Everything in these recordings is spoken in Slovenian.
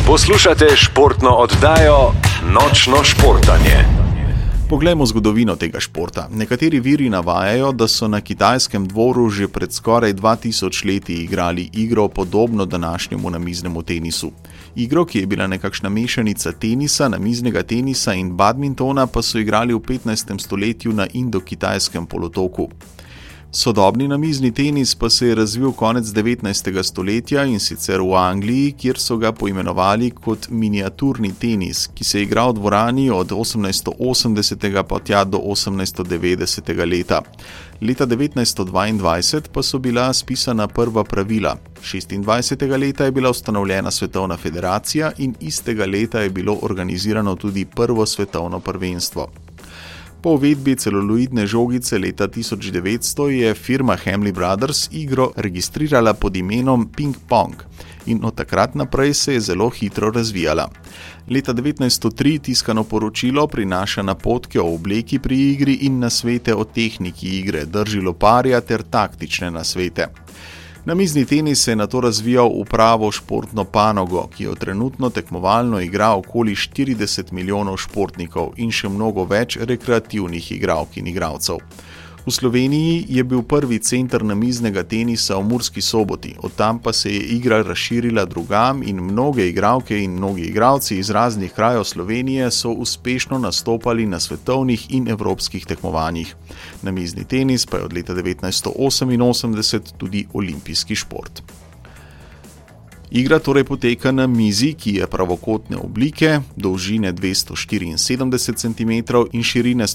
Poslušate športno oddajo Nočno športanje. Poglejmo zgodovino tega športa. Nekateri viri navajajo, da so na kitajskem dvoru že pred skoraj 2000 leti igrali igro podobno današnjemu namiznemu tenisu. Igro, ki je bila nekakšna mešanica tenisa, namiznega tenisa in badmintona, pa so igrali v 15. stoletju na Indo-Kitajskem polotoku. Sodobni namizni tenis pa se je razvil konec 19. stoletja in sicer v Angliji, kjer so ga poimenovali kot miniaturni tenis, ki se je igral v dvorani od 1880. pa tja do 1890. leta. Leta 1922 pa so bila spisana prva pravila. 26. leta je bila ustanovljena Svetovna federacija in istega leta je bilo organizirano tudi prvo svetovno prvenstvo. Po uvedbi celuloidne žogice leta 1900 je firma Hamley Brothers igro registrirala pod imenom Ping Pong in od takrat naprej se je zelo hitro razvijala. Leta 1903 tiskano poročilo prinaša napotke o obleki pri igri in nasvete o tehniki igre, drži loparja ter taktične nasvete. Namizni tenis se je nato razvijal v pravo športno panogo, ki jo trenutno tekmovalno igra okoli 40 milijonov športnikov in še mnogo več rekreativnih igralk in igralcev. V Sloveniji je bil prvi center namiznega tenisa v Murski Soboti, od tam pa se je igra razširila drugam in mnoge igralke in mnogi igralci iz raznih krajev Slovenije so uspešno nastopali na svetovnih in evropskih tekmovanjih. Namizni tenis pa je od leta 1988 tudi olimpijski šport. Igra torej poteka na mizi, ki je pravokotne oblike, dolžine 274 cm in širine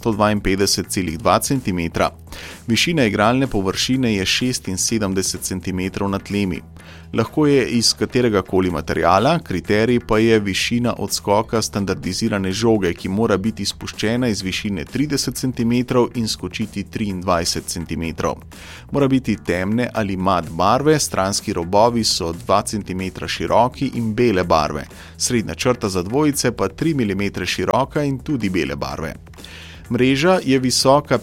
152,2 cm. Višina igralne površine je 76 cm na tlemi. Lahko je iz katerega koli materijala, kriterij pa je višina odskoka standardizirane žoge, ki mora biti spuščena iz višine 30 cm in skočiti 23 cm. Mora biti temne ali mat barve, stranski robovi so 2 cm široki in bele barve, srednja črta za dvojice pa 3 mm široka in tudi bele barve. Mreža je visoka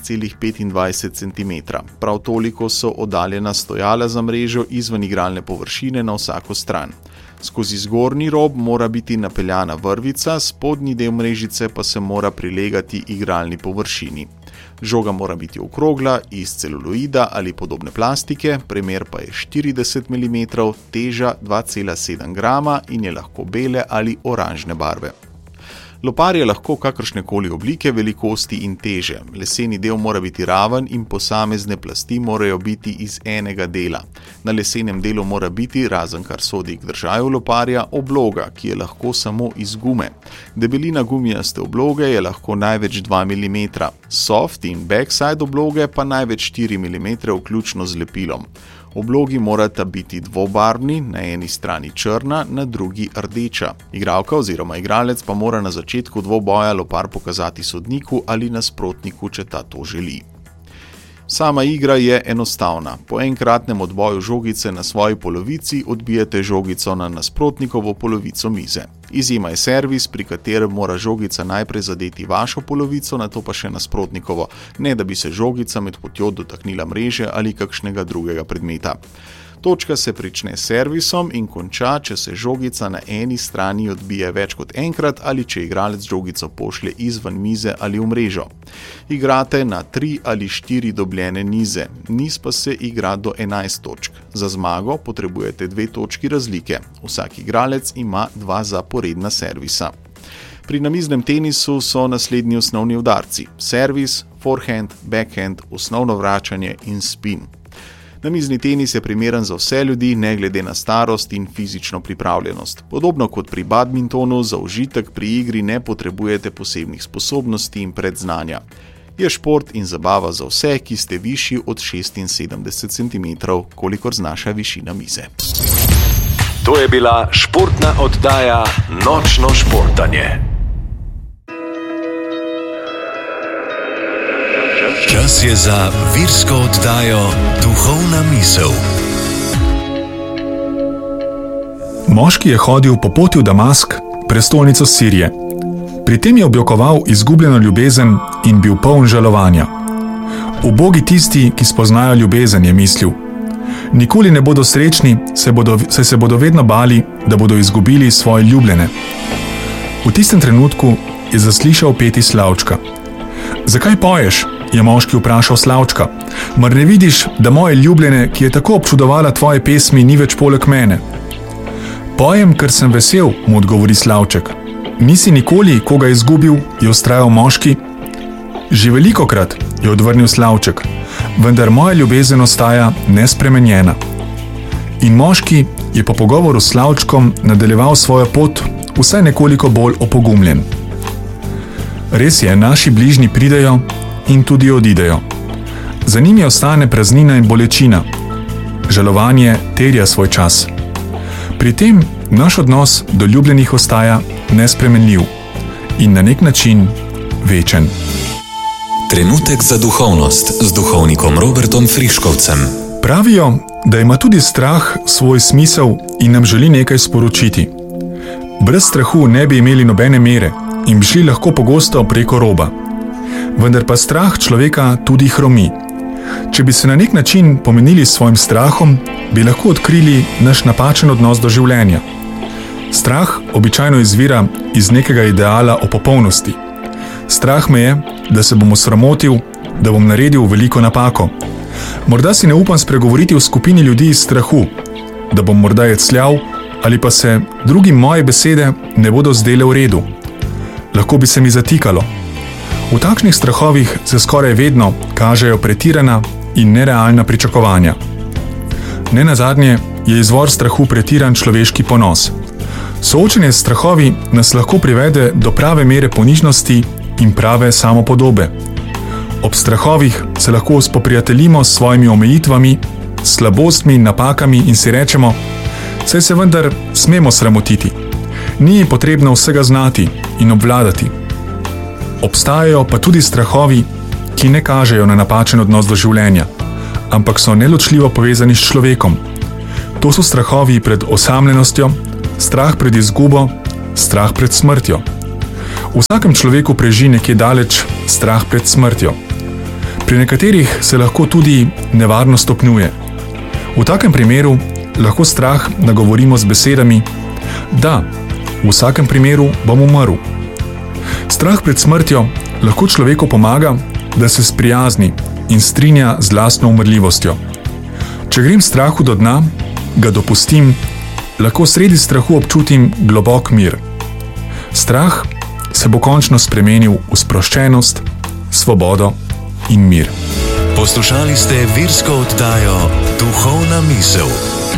15,25 cm, prav toliko so oddaljena stojala za mrežo izven igralne površine na vsako stran. Skozi zgornji rob mora biti napeljana vrvica, spodnji del mrežice pa se mora prilegati igralni površini. Žoga mora biti okrogla, iz celuloida ali podobne plastike, premer pa je 40 mm, teža 2,7 grama in je lahko bele ali oranžne barve. Lopar je lahko kakršnekoli oblike, velikosti in teže. Leseni del mora biti raven in posamezne plasti morajo biti iz enega dela. Na lesenem delu mora biti, razen kar sodi k držaju loparja, obloga, ki je lahko samo iz gume. Debelina gumijaste obloge je lahko največ 2 mm, soft in backside obloge pa največ 4 mm, vključno z lepilom. Oblogi morata biti dvobarvni, na eni strani črna, na drugi rdeča. Igralka oziroma igralec pa mora na začetku dvoboja lopar pokazati sodniku ali nasprotniku, če ta to želi. Sama igra je enostavna. Po enkratnem odboju žogice na svoji polovici odbijete žogico na nasprotnikovo polovico mize. Izjema je servis, pri katerem mora žogica najprej zadeti vašo polovico, nato pa še nasprotnikovo, ne da bi se žogica med potjo dotaknila mreže ali kakšnega drugega predmeta. Točka se prične s servisom in konča, če se žogica na eni strani odbije več kot enkrat ali če igralec žogico pošlje izven mize ali v mrežo. Igrate na 3 ali 4 dobljene nize, niz pa se igra do 11 točk. Za zmago potrebujete 2 točki razlike. Vsak igralec ima 2 zaporedna servisa. Pri namiznem tenisu so naslednji osnovni udarci: servis, forehand, backhand, osnovno vračanje in spin. Namizni tenis je primeren za vse ljudi, ne glede na starost in fizično pripravljenost. Podobno kot pri badmintonu, za užitek pri igri ne potrebujete posebnih sposobnosti in predznanja. Je šport in zabava za vse, ki ste višji od 76 cm, kolikor znaša višina mize. To je bila športna oddaja Nočno športanje. Čas je za virsko oddajo Duhovna misel. Moški je hodil po poti v Damask, prestolnico Sirije. Pri tem je objokoval izgubljeno ljubezen in bil poln žalovanja. Ubogi tisti, ki spoznajo ljubezen, je mislil. Nikoli ne bodo srečni, saj se bodo vedno bali, da bodo izgubili svoje ljubljene. V tistem trenutku je zaslišal peti Slavčka. Zakaj poješ? Je moški vprašal Slavčka. Mar ne vidiš, da moje ljubljene, ki je tako občudovala tvoje pesmi, ni več poleg mene? Pojem, ker sem vesel, mu odgovori Slavček. Nisi nikoli koga izgubil, je vztrajal moški. Že velikokrat, je odvrnil Slavček, vendar moja ljubezen ostaja nespremenjena. In moški je po pogovoru s Slavčkom nadaljeval svojo pot vsaj nekoliko bolj opogumljen. Res je, naši bližnji pridejo in tudi odidejo. Za njimi ostane praznina in bolečina. Žalovanje terja svoj čas. Pri tem naš odnos do ljubljenih ostaja nespremenljiv in na nek način večen. Trenutek za duhovnost z duhovnikom Robertom Friškovcem. Pravijo, da ima tudi strah svoj smisel in nam želi nekaj sporočiti. Brez strahu ne bi imeli nobene mere in bi šli lahko pogosto preko roba. Vendar pa strah človeka tudi hromi. Če bi se na nek način pomenili s svojim strahom, bi lahko odkrili naš napačen odnos do življenja. Strah običajno izvira iz nekega ideala o popolnosti. Strah me je, da se bom osramotil, da bom naredil veliko napako. Morda si ne upam spregovoriti v skupini ljudi iz strahu, da bom morda jecljal ali pa se drugim moje besede ne bodo zdele v redu. Lahko bi se mi zatikalo. V takšnih strahovih se skoraj vedno kažejo pretirana in nerealna pričakovanja. Nenazadnje je izvor strahu pretiran človeški ponos. Soočenje s strahovi nas lahko privede do prave mere ponižnosti in prave samopodobe. Ob strahovih se lahko spoprijateljimo s svojimi omejitvami, slabostmi, napakami in si rečemo, saj se vendar smemo sramotiti. Ni potrebno vsega znati in obvladati. Obstajajo pa tudi strahovi, ki ne kažejo na napačen odnos do življenja, ampak so neločljivo povezani s človekom. To so strahovi pred osamljenostjo, strah pred izgubo, strah pred smrtjo. V vsakem človeku preži nekje daleč strah pred smrtjo. Pri nekaterih se lahko tudi nevarno stopnjuje. V takem primeru lahko strah nagovorimo z besedami: da, v vsakem primeru bom umrl. Strah pred smrtjo lahko človeku pomaga, da se sprijazni in strinja z lastno umrljivostjo. Če grem strahu do dna, ga dopustim, lahko sredi strahu občutim globok mir. Strah se bo končno spremenil v sproščenost, svobodo in mir. Poslušali ste virsko oddajo Duhovna misel.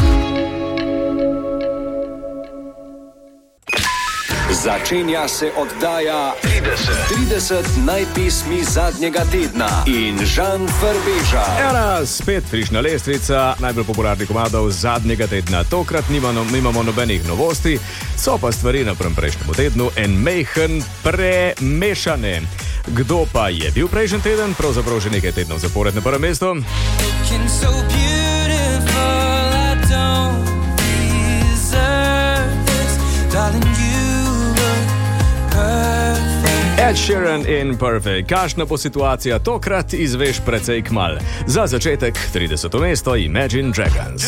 Začenja se oddaja 30 najpismi zadnjega tedna in Žan Frbeža. Ena spet frišna lestvica najbolj popularnih komadov zadnjega tedna. Tokrat nimamo nobenih novosti, so pa stvari napram prejšnjemu tednu en mehen premešane. Kdo pa je bil prejšnji teden? Pravzaprav že nekaj tednov zapored na prvem mestu. Ed Sheeran in Perfect. Kakšna bo situacija tokrat, izveš precej kmalu. Za začetek 30. mesto Imagine Dragons.